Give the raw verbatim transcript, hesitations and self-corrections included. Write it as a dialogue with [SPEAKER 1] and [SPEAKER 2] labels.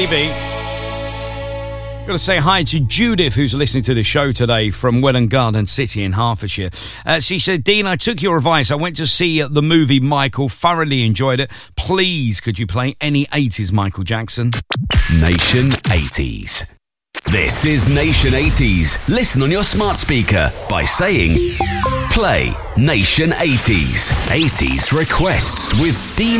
[SPEAKER 1] baby. Got to say hi to Judith, who's listening to the show today from Welwyn Garden City in Hertfordshire. Uh, she said, Dean, I took your advice. I went to see the movie Michael, thoroughly enjoyed it. Please, could you play any eighties Michael Jackson?
[SPEAKER 2] Nation eighties. This is Nation eighties. Listen on your smart speaker by saying, play Nation eighties. eighties requests with Dean